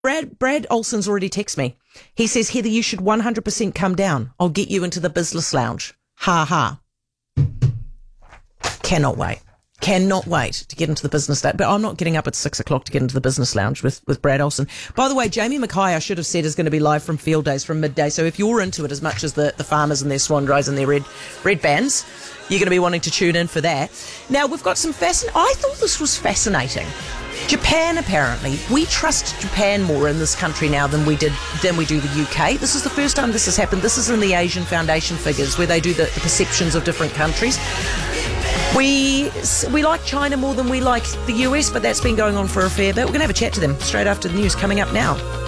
Brad Olson's already texted me. He says, Heather, you should 100% come down. I'll get you into the business lounge. Ha ha. Cannot wait. Cannot wait to get into the business lounge. But I'm not getting up at 6 o'clock to get into the business lounge with Brad Olson. By the way, Jamie Mackay, I should have said, is going to be live from Field Days from midday. So if you're into it as much as the farmers and their swan dries and their red bands, you're going to be wanting to tune in for that. Now, we've got some I thought this was fascinating. Japan, apparently. We trust Japan more in this country now than we do the UK. This is the first time this has happened. This is in the Asian Foundation figures where they do the perceptions of different countries. We like China more than we like the US, but that's been going on for a fair bit. We're going to have a chat to them straight after the news coming up now.